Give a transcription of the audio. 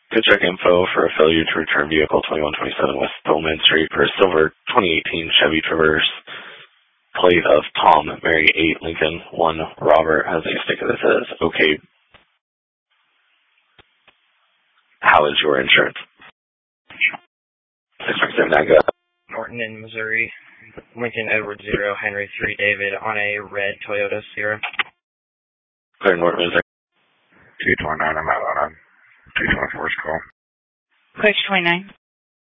Good check info for a failure to return vehicle 2127 West Stillman Street for a silver 2018 Chevy Traverse. Plate of Tom, Mary 8, Lincoln 1, Robert has a sticker that says, okay, how is your insurance? 657 go. Norton in Missouri, Lincoln Edward 0, Henry 3, David on a red Toyota Sierra. Clear Norton, Missouri. 229, I'm out on a 224's call. Clear 29.